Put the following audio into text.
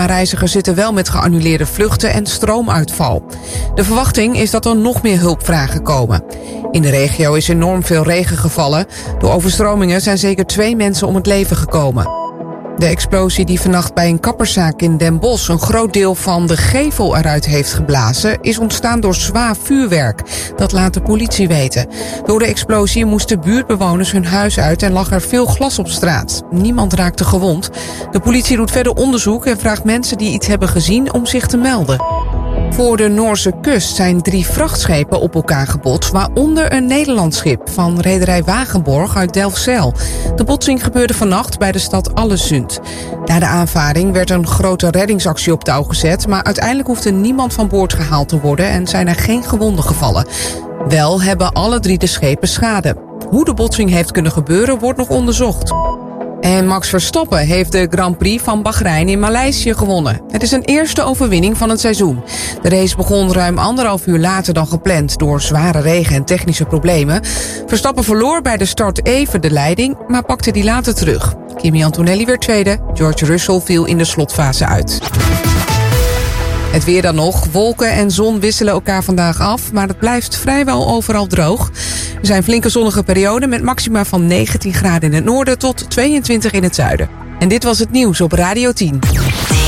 maar reizigers zitten wel met geannuleerde vluchten en stroomuitval. De verwachting is dat er nog meer hulpvragen komen. In de regio is enorm veel regen gevallen. Door overstromingen zijn zeker 2 mensen om het leven gekomen. De explosie die vannacht bij een kapperszaak in Den Bosch een groot deel van de gevel eruit heeft geblazen, is ontstaan door zwaar vuurwerk. Dat laat de politie weten. Door de explosie moesten buurtbewoners hun huis uit en lag er veel glas op straat. Niemand raakte gewond. De politie doet verder onderzoek en vraagt mensen die iets hebben gezien om zich te melden. Voor de Noorse kust zijn 3 vrachtschepen op elkaar gebotst, waaronder een Nederlands schip van rederij Wagenborg uit Delfzijl. De botsing gebeurde vannacht bij de stad Allesund. Na de aanvaring werd een grote reddingsactie op touw gezet, maar uiteindelijk hoefde niemand van boord gehaald te worden en zijn er geen gewonden gevallen. Wel hebben alle 3 de schepen schade. Hoe de botsing heeft kunnen gebeuren wordt nog onderzocht. En Max Verstappen heeft de Grand Prix van Bahrein in Maleisië gewonnen. Het is een eerste overwinning van het seizoen. De race begon ruim 1,5 uur later dan gepland door zware regen en technische problemen. Verstappen verloor bij de start even de leiding, maar pakte die later terug. Kimi Antonelli werd tweede, George Russell viel in de slotfase uit. Het weer dan nog. Wolken en zon wisselen elkaar vandaag af, maar het blijft vrijwel overal droog. Er zijn flinke zonnige perioden met maxima van 19 graden in het noorden tot 22 in het zuiden. En dit was het nieuws op Radio 10.